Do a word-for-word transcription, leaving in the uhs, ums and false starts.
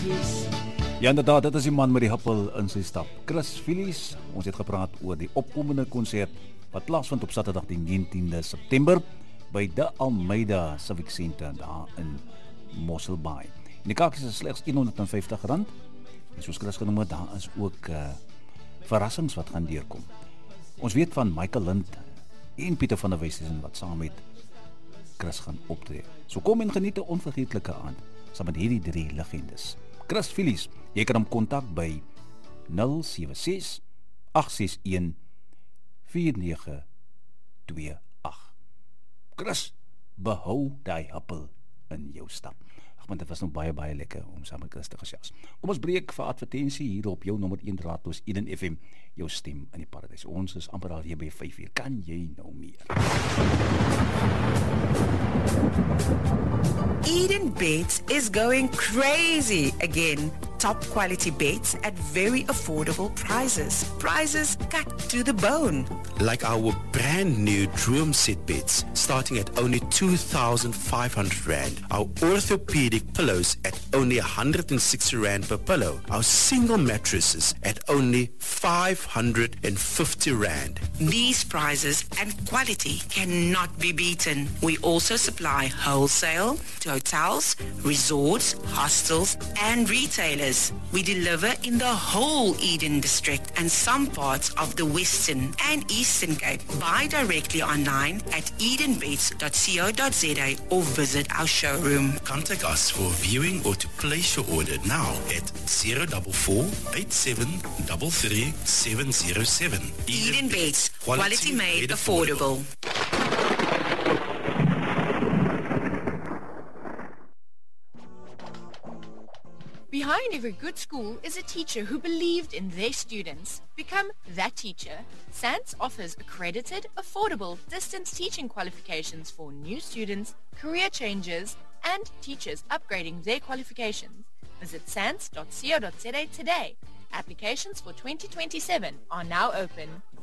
Ja, inderdaad, dit is die man met die happel in sy stap. Chris Phillies, ons het gepraat oor die opkomende konsert wat plaasvind op Saterdag die negentiende September by De Almeida Civic Center daar in Mosselbaai. En die kaartjies is slegs honderdvyftig rand. En soos Chris genoem het, daar is ook uh, verrassings wat gaan deurkom. Ons weet van Michael Lind en Pieter van der Westhuizen wat saam met Chris gaan optree. So kom en geniet 'n onvergeetlike aand saam met hierdie drie legendes. Chris Phillies, jy kan hom kontak by nul sewe ses agt ses een vier nege twee agt. Chris, behou die happel in jou stap. Ag man, dit was nog baie baie lekker om saam met Chris te gesels. Kom ons breek vir advertensie hier op jou nommer een draadloos Eden F M, jou stem in die paradys. Ons is amper al hier by vyf uur. Kan jy nou meer? Eden Baits is going crazy again. Top quality baits at very affordable prices. Prices cut to the bone. Like our brand new Droom set beds starting at only two thousand five hundred rand. Our orthopedic pillows at only one hundred sixty rand per pillow. Our single mattresses at only five hundred fifty rand. These prices and quality cannot be beaten. We also supply wholesale to hotels, resorts, hostels and retailers. We deliver in the whole Eden district and some parts of the Western and Eastern Cape. Buy directly online at eden baits dot co dot za or visit our showroom. Contact us for viewing or to place your order now at zero four four, eight seven three three, seven zero seven. Eden Baits, quality, quality made, made affordable. affordable. Behind every good school is a teacher who believed in their students. Become that teacher. S A N S offers accredited, affordable, distance teaching qualifications for new students, career changers, and teachers upgrading their qualifications. Visit sans dot co dot za today. Applications for twenty twenty-seven are now open.